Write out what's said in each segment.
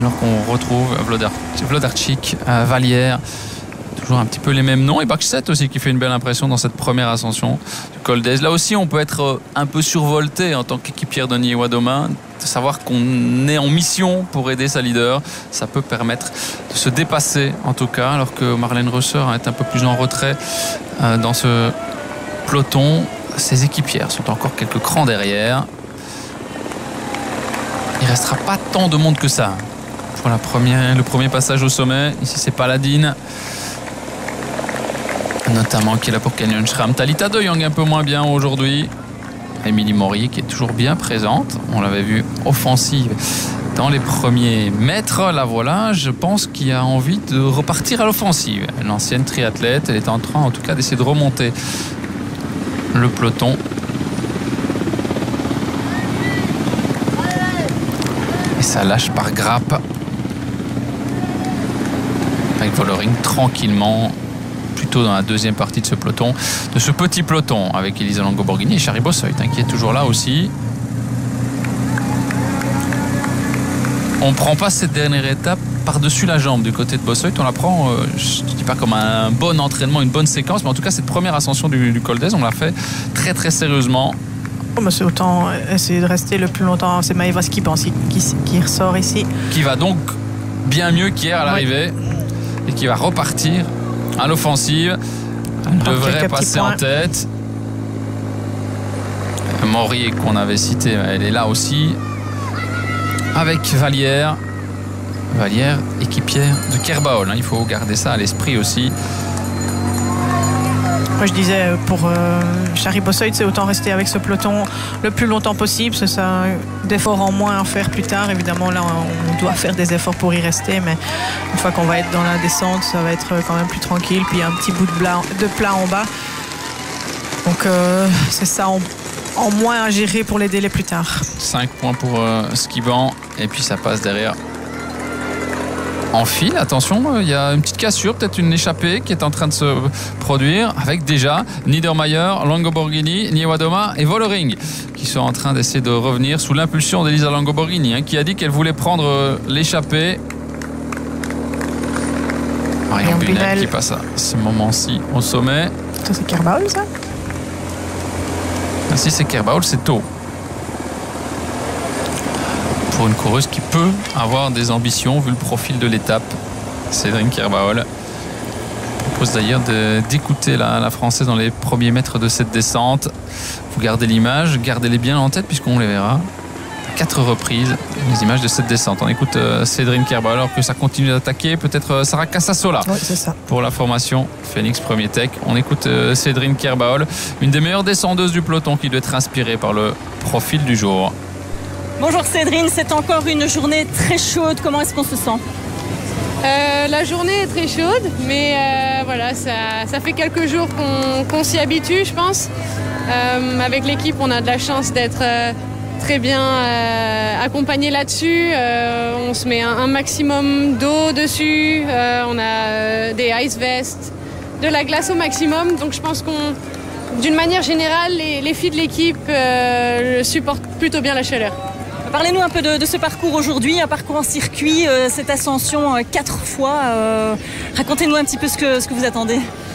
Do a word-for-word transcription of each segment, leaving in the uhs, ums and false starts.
Alors qu'on retrouve Wlodarczyk, Vallière, toujours un petit peu les mêmes noms, et Bachset aussi qui fait une belle impression dans cette première ascension du Col d'Èze. Là aussi on peut être un peu survolté en tant qu'équipière de Niewiadoma, de savoir qu'on est en mission pour aider sa leader. Ça peut permettre de se dépasser en tout cas, alors que Marlène Rösser est un peu plus en retrait dans ce peloton. Ses équipières sont encore quelques crans derrière. Il ne restera pas tant de monde que ça pour la première, le premier passage au sommet. Ici c'est Paladine notamment qui est là pour Canyon Schramm. Talita De Jong un peu moins bien aujourd'hui. Émilie Maury qui est toujours bien présente. On l'avait vu offensive dans les premiers mètres. La voilà, je pense qu'il a envie de repartir à l'offensive. L'ancienne triathlète, elle est en train en tout cas d'essayer de remonter le peloton. Et ça lâche par grappe. Avec Vollering tranquillement, plutôt dans la deuxième partie de ce peloton, de ce petit peloton, avec Elisa Longo Borghini et Shari Bossuyt hein, qui est toujours là aussi. On ne prend pas cette dernière étape par-dessus la jambe du côté de Bossuyt. On la prend, euh, je ne dis pas comme un bon entraînement, une bonne séquence, mais en tout cas cette première ascension du, du Col d'Èze, on l'a fait très très sérieusement. Oh, bah c'est autant essayer de rester le plus longtemps. C'est Maëva Skiban qui, qui ressort ici. Qui va donc bien mieux qu'hier à l'arrivée, oui. Et qui va repartir à l'offensive. Elle devrait passer en tête. Maury qu'on avait cité, elle est là aussi. Avec Vallière. Vallière, équipière de Kerbaol. Hein. Il faut garder ça à l'esprit aussi. Moi je disais pour euh, Shari Bossuyt, c'est autant rester avec ce peloton le plus longtemps possible. C'est ça, d'efforts en moins à faire plus tard. Évidemment là on doit faire des efforts pour y rester, mais une fois qu'on va être dans la descente, ça va être quand même plus tranquille. Puis il y a un petit bout de plat, de plat en bas. Donc euh, c'est ça en, en moins à gérer pour les délais plus tard. cinq points pour euh, Skiban et puis ça passe derrière. En file, attention, il y a une petite cassure, peut-être une échappée qui est en train de se produire avec déjà Niedermayer, Longo Borghini, Niewiadoma et Vollering qui sont en train d'essayer de revenir sous l'impulsion d'Elisa Longo Borghini hein, qui a dit qu'elle voulait prendre l'échappée. Marion Bunel qui passe à ce moment-ci au sommet. Ça c'est Kerbaol ça ah, si c'est Kerbaol, c'est tôt. Pour une coureuse qui peut avoir des ambitions vu le profil de l'étape. Cédrine Kerbaol propose d'ailleurs de, d'écouter la, la Française dans les premiers mètres de cette descente. Vous gardez l'image, gardez-les bien en tête puisqu'on les verra à quatre reprises, les images de cette descente. On écoute euh, Cédrine Kerbaol alors que ça continue d'attaquer, peut-être euh, Sarah Casasola oui, c'est ça. Pour la formation Phoenix Premier Tech. On écoute euh, Cédrine Kerbaol, une des meilleures descendeuses du peloton qui doit être inspirée par le profil du jour. Bonjour Cédrine, c'est encore une journée très chaude. Comment est-ce qu'on se sent ? euh, La journée est très chaude, mais euh, voilà, ça, ça fait quelques jours qu'on, qu'on s'y habitue, je pense. Euh, avec l'équipe, on a de la chance d'être euh, très bien euh, accompagnés là-dessus. Euh, on se met un, un maximum d'eau dessus. Euh, on a euh, des ice vests, de la glace au maximum. Donc je pense qu'on, d'une manière générale, les, les filles de l'équipe euh, supportent plutôt bien la chaleur. Parlez-nous un peu de, de ce parcours aujourd'hui, un parcours en circuit, euh, cette ascension euh, quatre fois. Euh, racontez-nous un petit peu ce que, ce que vous attendez.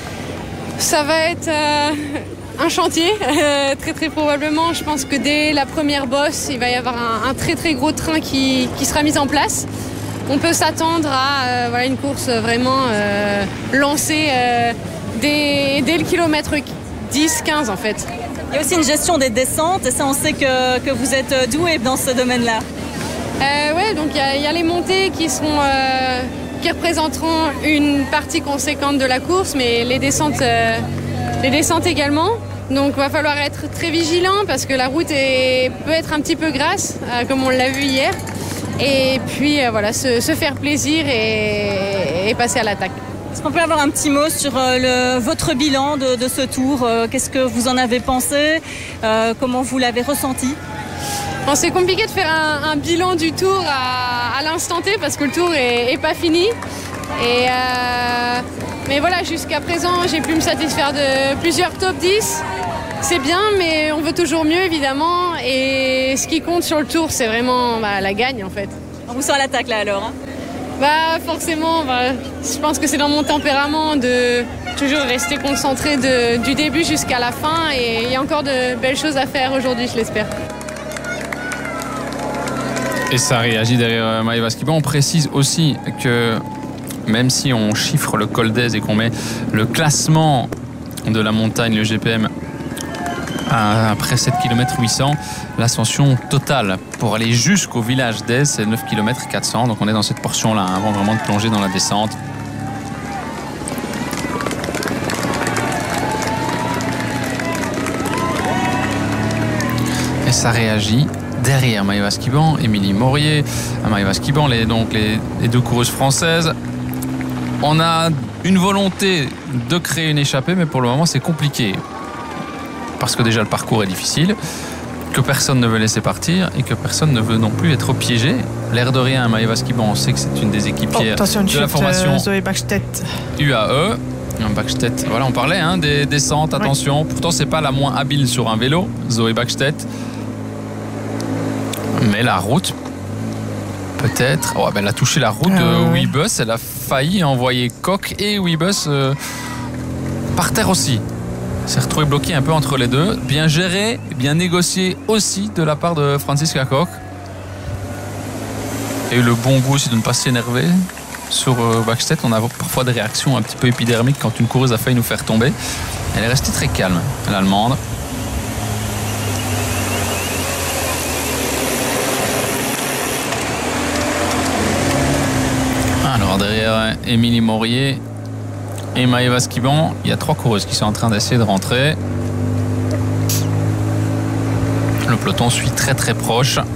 Ça va être euh, un chantier, euh, très très probablement. Je pense que dès la première bosse, il va y avoir un, un très très gros train qui, qui sera mis en place. On peut s'attendre à euh, voilà, une course vraiment euh, lancée euh, dès, dès le kilomètre dix quinze en fait. Il y a aussi une gestion des descentes, et ça on sait que, que vous êtes doué dans ce domaine-là. Euh, oui, donc il y, y a les montées qui, seront, euh, qui représenteront une partie conséquente de la course, mais les descentes, euh, les descentes également. Donc il va falloir être très vigilant parce que la route est, peut être un petit peu grasse, euh, comme on l'a vu hier. Et puis euh, voilà, se, se faire plaisir et, et passer à l'attaque. Est-ce qu'on peut avoir un petit mot sur euh, le, votre bilan de, de ce tour euh, Qu'est-ce que vous en avez pensé euh, Comment vous l'avez ressenti? Bon, c'est compliqué de faire un, un bilan du tour à, à l'instant T parce que le tour est, est pas fini. Et, euh, mais voilà, jusqu'à présent, j'ai pu me satisfaire de plusieurs top dix. C'est bien, mais on veut toujours mieux évidemment. Et ce qui compte sur le tour, c'est vraiment bah, la gagne en fait. On vous sent à l'attaque là alors hein. Bah forcément, bah, je pense que c'est dans mon tempérament de toujours rester concentré de, du début jusqu'à la fin et il y a encore de belles choses à faire aujourd'hui, je l'espère. Et ça réagit derrière Maëva Skiban. On précise aussi que même si on chiffre le col d'Aise et qu'on met le classement de la montagne, le G P M, après sept kilomètres huit cents, l'ascension totale pour aller jusqu'au village d'Aise, c'est neuf kilomètres quatre cents. Donc on est dans cette portion-là, hein, avant vraiment de plonger dans la descente. Et ça réagit derrière Maëva Skiban, Émilie Morier, Maëva Skiban, les, donc les, les deux coureuses françaises. On a une volonté de créer une échappée, mais pour le moment c'est compliqué. Parce que déjà le parcours est difficile, que personne ne veut laisser partir et que personne ne veut non plus être piégé. L'air de rien, Maëva Skiban, on sait que c'est une des équipières oh, attention, de la formation euh, Zoé Bachstedt. U A E. Bachstedt, voilà, on parlait hein, des descentes, attention. Oui. Pourtant, c'est pas la moins habile sur un vélo, Zoé Bachstedt. Mais la route, peut-être. Oh, ben, elle a touché la route euh, de Webus. Elle a failli envoyer Koch et Webus euh, par terre aussi. Elle s'est retrouvée bloquée un peu entre les deux. Bien géré, bien négocié aussi de la part de Franziska Koch. Et eu le bon goût aussi de ne pas s'énerver sur euh, Bachstedt. On a parfois des réactions un petit peu épidermiques quand une coureuse a failli nous faire tomber. Elle est restée très calme, l'Allemande. Alors derrière Émilie Morier et Maëva Skiban, il y a trois coureuses qui sont en train d'essayer de rentrer. Le peloton suit très très proche.